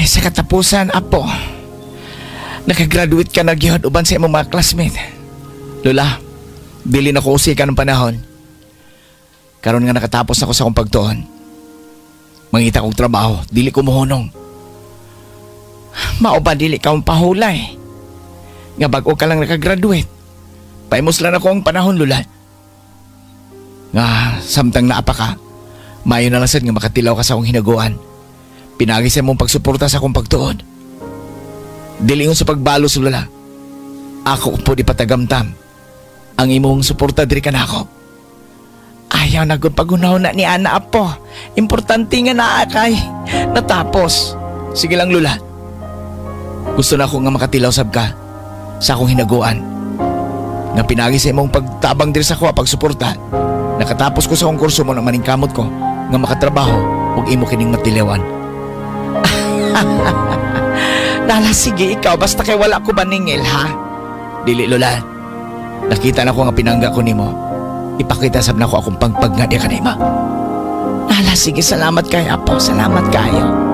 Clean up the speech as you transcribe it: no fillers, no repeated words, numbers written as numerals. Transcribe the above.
Sa katapusan, apo, nakagraduate ka na gyud uban sa imong mga classmate. Lola, dili na ko usika ng panahon. Karon nga nakatapos ako sa akong pagtuon. Mangita kong trabaho, dili ko mohunong. Mao ba dili ka mong pahulay? Nga bago ka lang nakagraduate. Paimos lang ako ang panahon, Lola. Nga, samtang naapa ka, mayo na lang sad nga makatilaw ka sa akong hinaguan. Pinagi sa mong pagsuporta sa akong pagtuon. Dilingon sa pagbalos, Lola. Ako po di patagamtam ang imong suporta diri ka na ako. Ayaw na gud pagunaw na ni ana, apo. Importante nga naa kay natapos. Sige lang, Lola. Gusto na ako nga makatilaw sab ka sa akong hinaguan. Nga pinagi sa imong pagtabang diri sa ako pagsuporta. Nakatapos ko sa akong kurso mo na maningkamot ko nga makatrabaho ug imo kining matilawan. Lala, sige ikaw basta kay wala ko maningil, ha? Dili, Lola. Nakita na ko nga pinangga ko nimo. Ipakita sab na ko akong pagpag nga di ka na ima. Lala, sige, salamat kayo, apo. Salamat kayo.